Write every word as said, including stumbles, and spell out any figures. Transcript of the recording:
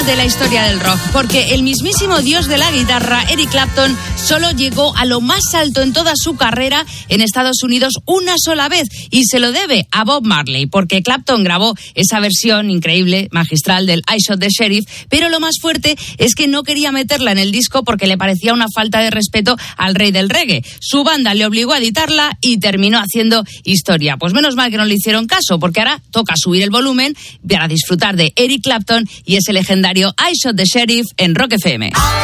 De la historia del rock, porque el mismísimo dios de la guitarra, Eric Clapton, solo llegó a lo más alto en toda su carrera en Estados Unidos una sola vez, y se lo debe a Bob Marley, porque Clapton grabó esa versión increíble, magistral del I Shot the Sheriff, pero lo más fuerte es que no quería meterla en el disco porque le parecía una falta de respeto al rey del reggae. Su banda le obligó a editarla y terminó haciendo historia. Pues menos mal que no le hicieron caso, porque ahora toca subir el volumen para disfrutar de Eric Clapton y ese legendario I Shot the Sheriff en Rock F M.